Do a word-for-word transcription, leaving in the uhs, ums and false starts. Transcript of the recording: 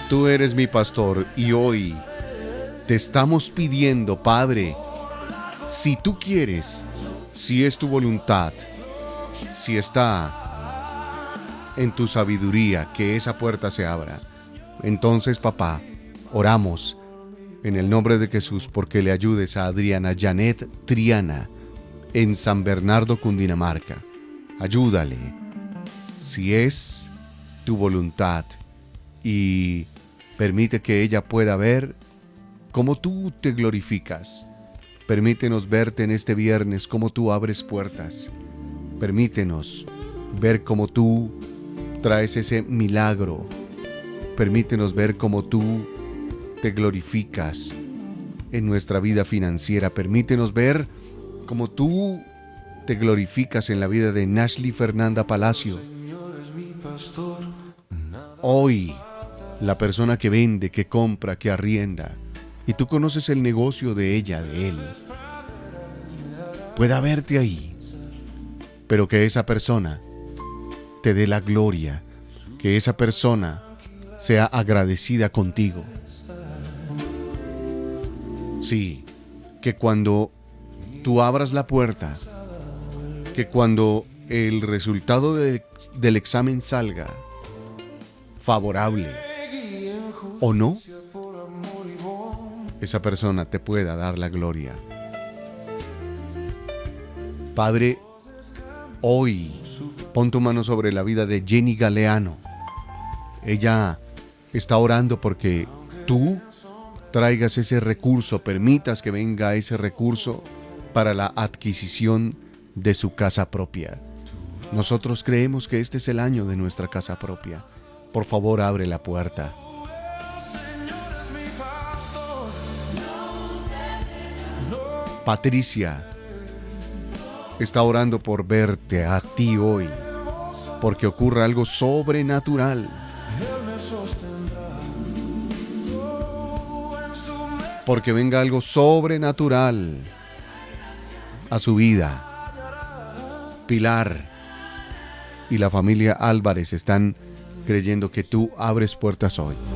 Tú eres mi pastor y hoy te estamos pidiendo, Padre, si tú quieres, si es tu voluntad, si está en tu sabiduría que esa puerta se abra. Entonces, papá, oramos en el nombre de Jesús porque le ayudes a Adriana Janet Triana en San Bernardo, Cundinamarca. Ayúdale, si es tu voluntad, y permite que ella pueda ver cómo tú te glorificas. Permítenos verte en este viernes, cómo tú abres puertas. Permítenos ver cómo tú traes ese milagro. Permítenos ver cómo tú te glorificas en nuestra vida financiera. Permítenos ver cómo tú te glorificas en la vida de Nashley Fernanda Palacio. Hoy, la persona que vende, que compra, que arrienda, y tú conoces el negocio de ella, de él, pueda verte ahí, pero que esa persona te dé la gloria, que esa persona sea agradecida contigo. Sí, que cuando tú abras la puerta, que cuando el resultado de, del examen salga favorable o no, esa persona te pueda dar la gloria. Padre, hoy pon tu mano sobre la vida de Jenny Galeano. Ella está orando porque tú traigas ese recurso, permitas que venga ese recurso para la adquisición de su casa propia. Nosotros creemos que este es el año de nuestra casa propia. Por favor, abre la puerta. Patricia está orando por verte a ti hoy, porque ocurra algo sobrenatural. Porque venga algo sobrenatural a su vida. Pilar y la familia Álvarez están creyendo que tú abres puertas hoy.